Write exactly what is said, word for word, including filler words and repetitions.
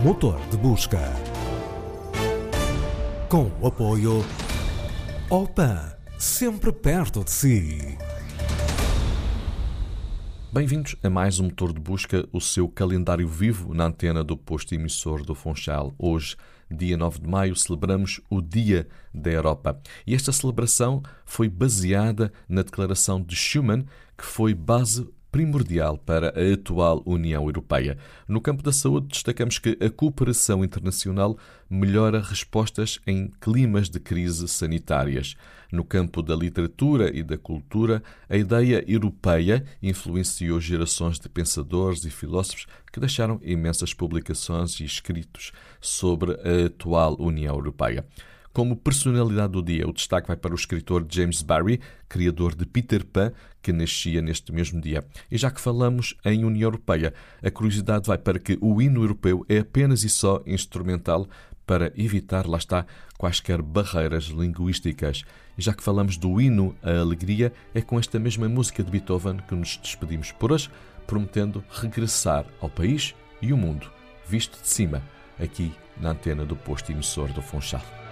Motor de Busca. Com o apoio Opan, sempre perto de si. Bem-vindos a mais um Motor de Busca, o seu calendário vivo na antena do posto emissor do Funchal. Hoje, dia nove de maio, celebramos o Dia da Europa. E esta celebração foi baseada na Declaração de Schuman, que foi base primordial para a atual União Europeia. No campo da saúde, destacamos que a cooperação internacional melhora respostas em climas de crise sanitárias. No campo da literatura e da cultura, a ideia europeia influenciou gerações de pensadores e filósofos que deixaram imensas publicações e escritos sobre a atual União Europeia. Como personalidade do dia, o destaque vai para o escritor James Barrie, criador de Peter Pan, que nascia neste mesmo dia. E já que falamos em União Europeia, a curiosidade vai para que o hino europeu é apenas e só instrumental para evitar, lá está, quaisquer barreiras linguísticas. E já que falamos do hino à alegria, é com esta mesma música de Beethoven que nos despedimos por hoje, prometendo regressar ao país e o mundo, visto de cima, aqui na antena do posto emissor do Funchal.